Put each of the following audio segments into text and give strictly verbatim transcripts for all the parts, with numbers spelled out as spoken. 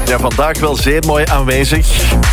Ja, vandaag wel zeer mooi aanwezig.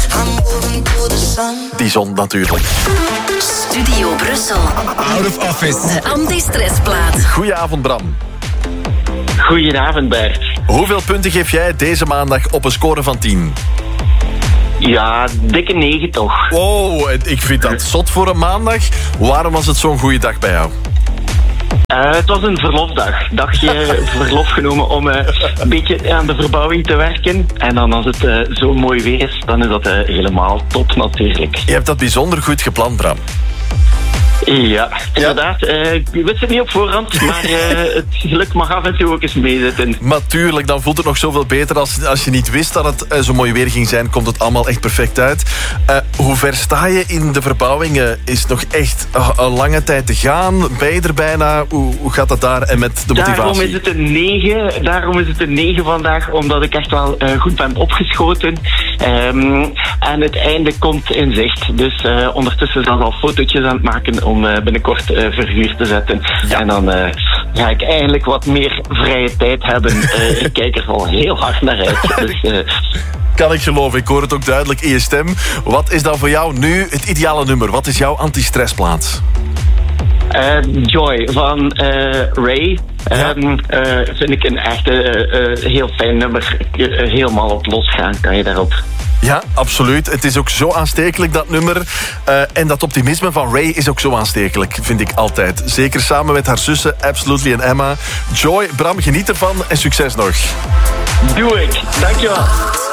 Die zon natuurlijk. Studio Brussel. Out of office. De anti-stressplaat. Goedenavond, Bram. Goedenavond, Bert. Hoeveel punten geef jij deze maandag op een score van tien? Ja, dikke negen toch. Wow, ik vind dat zot voor een maandag. Waarom was het zo'n goede dag bij jou? Uh, het was een verlofdag. Dagje verlof genomen om uh, een beetje aan de verbouwing te werken. En dan als het uh, zo mooi weer is, dan is dat uh, helemaal top natuurlijk. Je hebt dat bijzonder goed gepland, Bram. Ja, inderdaad. Uh, ik wist het niet op voorhand, maar uh, het geluk mag af en toe ook eens meezitten. Maar tuurlijk, dan voelt het nog zoveel beter. Als, als je niet wist dat het uh, zo mooi weer ging zijn, komt het allemaal echt perfect uit. Uh, hoe ver sta je in de verbouwingen? Is nog echt uh, een lange tijd te gaan? Ben je er bijna? Hoe, hoe gaat dat daar en met de motivatie? Daarom is het een negen. Daarom is het een negen vandaag, omdat ik echt wel uh, goed ben opgeschoten. Um, en het einde komt in zicht. Dus uh, ondertussen zijn we al fotootjes aan het maken om uh, binnenkort uh, verhuur te zetten. Ja. En dan uh, ga ik eindelijk wat meer vrije tijd hebben. Uh, ik kijk er al heel hard naar uit. Dus, uh, kan ik geloven, ik hoor het ook duidelijk in je stem. Wat is dan voor jou nu het ideale nummer? Wat is jouw anti-stressplaat? Uh, Joy van uh, Ray. Ja. Um, uh, vind ik een echt uh, uh, heel fijn nummer. Uh, helemaal op losgaan kan je daarop. Ja, absoluut. Het is ook zo aanstekelijk, dat nummer. Uh, en dat optimisme van Ray is ook zo aanstekelijk, vind ik altijd. Zeker samen met haar zussen, Absolutely en Emma. Joy, Bram, geniet ervan en succes nog. Doe ik. Dankjewel.